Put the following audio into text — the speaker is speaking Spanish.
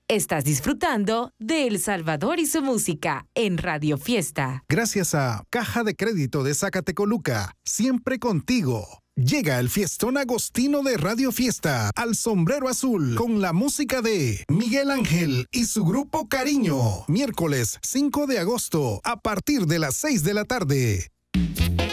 Estás disfrutando de El Salvador y su música en Radio Fiesta. Gracias a Caja de Crédito de Zacatecoluca, siempre contigo. Llega el fiestón agostino de Radio Fiesta al Sombrero Azul con la música de Miguel Ángel y su grupo Cariño. Miércoles 5 de agosto a partir de las 6 de la tarde.